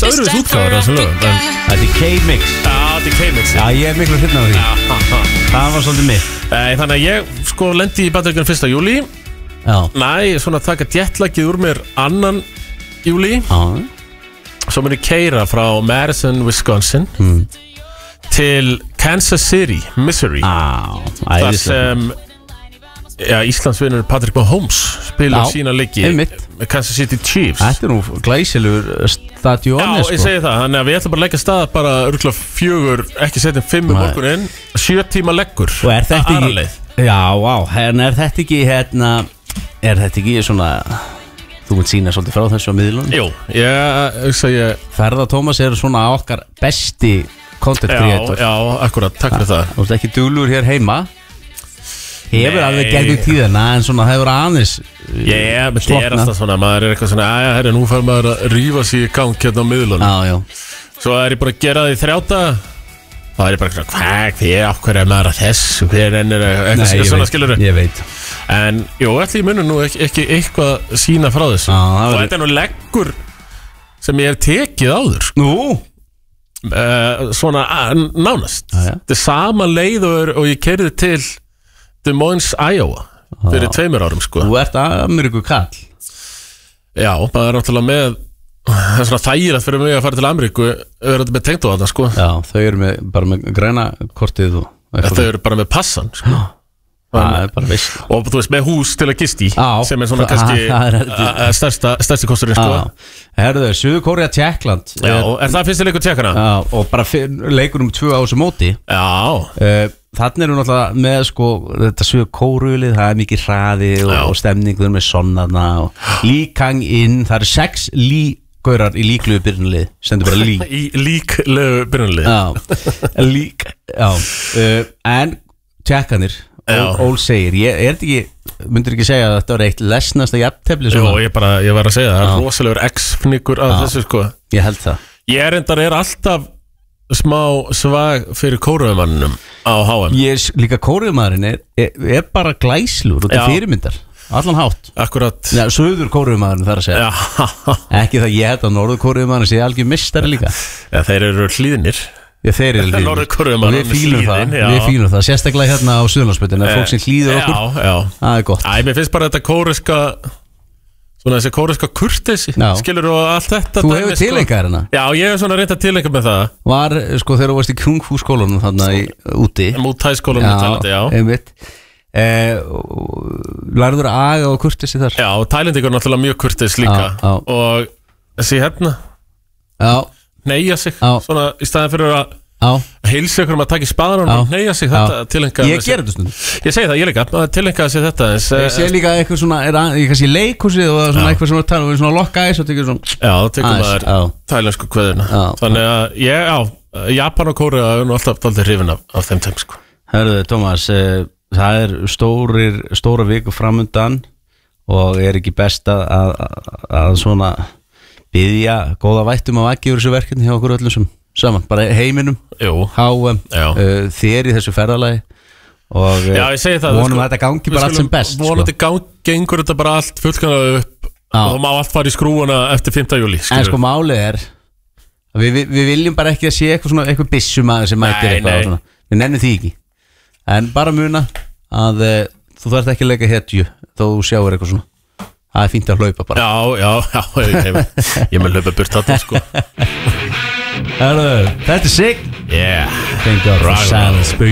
aðeins öðruvis útgáður þessu lögum. Það er K-Mix. Já, þetta er K-Mix. Já, ég er miklu hrifinn af því. Það var svolítið mitt. Þannig að ég sko lendi í Bandaríkjunum 1. júlí. Já. Næ, svona taka jetlagið úr mér 2. júlí. Já. Svo mun ég keyra frá Madison, Wisconsin til Kansas City, Missouri. Þar sem Íslandsvinur Patrick Mahomes spila sína leiki með Kansas City Chiefs. Þetta er nú glæsilegur stadion. Já, ég segi það, þannig að við ætlum bara að leggja stað bara örgulega 4, ekki setjum 5 morguninn, 7 tíma leggur. Og er þetta ekki, já, en er þetta ekki svona, þú munt sína svolítið frá þessu á miðlunum? Jú, ég Ferða Tómas eru svona okkar besti content creator. Já, akkurat, takk fyrir það. Þú ert ekki duglur hér heima. Hefur alveg gegnum tíðina, en svona hefur aðeins menn það er alltaf svona, maður er eitthvað svona herri, nú fær maður að rífa sig í gang hérna á miðlunum. Já. Svo er ég bara að gera það í 3 daga. Það er bara hvað er maður að þessu, hver ennir eitthvað svona, skilur. Ég veit. En, jú, ætli ég muni nú ekki eitthvað sína frá þessu. Og þetta er nú leggur sem ég hef tekið áður. Nú? Svona nánast. Þetta er sama leið og ég keyrði til Des Moines, Iowa fyrir 2 árum sko. Þú ert Ameríku kall. Já, það er náttúrulega með það er svona þægilegt fyrir mig að fara til Ameríku verður þetta með tengd á þetta sko. Já, þau eru bara með græna kortið þau eru bara með passan sko. Það er bara veist. Og þú veist, með hús til að gisti sem er svona kannski stærsti kosturinn sko. Herðu, Suður-Kórea, Tékkland. Já, er það fyrsti leikur Tékkana? Já, og bara leikur 2 á þessu móti. Já. Þannig eru náttúrulega með sko þetta Suður-Kóruðlið, það er mikið hraði og stemningur með sonnarna og Lee Kang-in, það eru 6 lígaurar í líklegu byrjunlið, stendur bara lík. Í líklegu byrjunlið. Já, lík, já. En Tjekkanir, Ól segir, myndir ekki segja að þetta var eitt lesnasta jafntefli? Jú, ég var að segja það, það er rosalegur X-fnigur af þessu sko. Ég held það. Ég er alltaf smá svag fyrir kóruðumannum á HM. Líka kóruðumadurinn er bara glæslur og þetta fyrirmyndar allan hátt. Akkurat. Já, Suður kóruðumadurinn þar að segja. Ekki það ég held að Norður kóruðumadurinn sé algjör mistari líka. Já, þeir eru hlýðinir. Já, þeir eru hlýðinir. Norður kóruðumadurinn við fílum það, sérstaklega hérna á Suðurlandsbrautinni fólk sem hlýður okkur. Já. Það er gott. Mér finnst bara þetta kóriska svona þessi kóriska kurteisi, skilur og allt þetta. Þú hefur tileinkað hérna? Já, ég hef svona reynt að tileika með það. Var, sko, þegar þú varst í Kung Fu skólanum þarna úti. Mút hæskólanum í Tælandi, já. Einmitt. Lærður að aga og kurteisi þar? Já, Tælendingur er náttúrulega mjög kurteis líka. Og þessi hérna neyja sig, svona í staðin fyrir að heilsa ykkur að taka í spaðan og neyja sig þetta tilenga. Ég ger þetta stundum. Ég segi það, ég líka, tilenga sig þetta. Ég sé líka eitthvað svona, ég kannski leikhúsið og svona eitthvað sem við erum svona lokka æs og tekur svona. Já, þá tekum maður tælensku kveðina. Þannig að Japan og Kórea er nú alltaf aldrei hrifin af þeim tæm sko. Hörðu, Tómas, það er stóra viku framundan og er ekki best að svona biðja góða vættum að vakið úr þessu verkefni hjá okkur öllum sem saman, bara heiminum, HM, þér í þessu ferðalagi og vonum að þetta gangi bara allt sem best. Vonandi gengur þetta bara allt fullkanlega upp og þá má allt fara í skrúuna eftir 5. júlí. En sko málið er að við viljum bara ekki að sé eitthvað byssumæður sem mætir eitthvað svona. Við nennum því ekki. En bara muna að þú þarft ekki að leika hetju þó þú sjáur eitthvað svona. Það er fínt að hlaupa bara. Já, ég með hlaupa burt þetta sko. Þetta er sick. Yeah. Thank God for silence.